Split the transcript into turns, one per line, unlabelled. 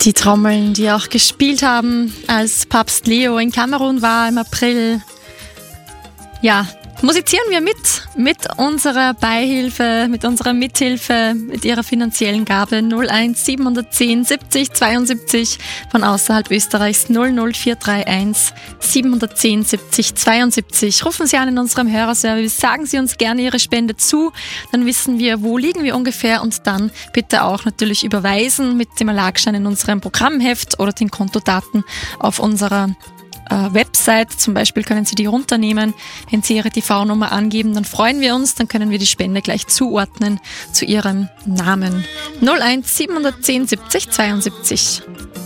Die Trommeln, die auch gespielt haben, als Papst Leo in Kamerun war im April. Ja, musizieren wir mit unserer Beihilfe, mit unserer Mithilfe, mit ihrer finanziellen Gabe 01 710 70 72 von außerhalb Österreichs 00431 710 70 72. Rufen Sie an in unserem Hörerservice, sagen Sie uns gerne Ihre Spende zu, dann wissen wir, wo liegen wir ungefähr und dann bitte auch natürlich überweisen mit dem Erlagschein in unserem Programmheft oder den Kontodaten auf unserer Website. Zum Beispiel können Sie die runternehmen. Wenn Sie Ihre TV-Nummer angeben, dann freuen wir uns. Dann können wir die Spende gleich zuordnen zu Ihrem Namen. 01 710 70 72.